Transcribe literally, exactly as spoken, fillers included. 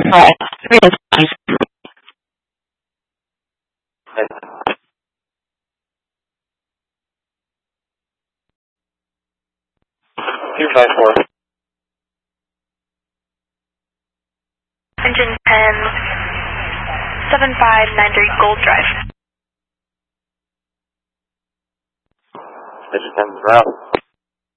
for experience. two five four. Engine ten, seven five nine three Gold Drive. Engine ten route.